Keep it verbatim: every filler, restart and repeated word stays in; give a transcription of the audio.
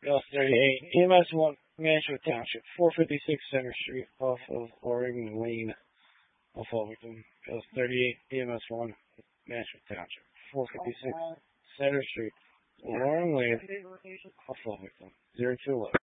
L thirty-eight, E M S one, Mansfield Township, four fifty-six Center Street, off of Oregon Lane, off Overton. L thirty-eight, E M S one, Mansfield Township, four fifty-six Center Street, Oregon Lane, off Overton, zero two eleven.